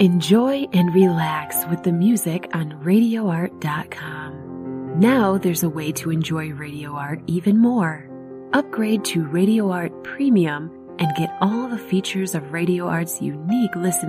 Enjoy and relax with the music on RadioArt.com. Now there's a way to enjoy Radio Art even more. Upgrade to Radio Art Premium and get all the features of Radio Art's unique listening